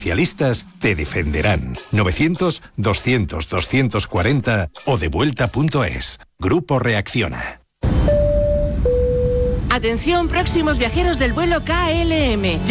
Especialistas te defenderán. 900-200-240 o devuelta.es. Grupo Reacciona. Atención, próximos viajeros del vuelo KLM.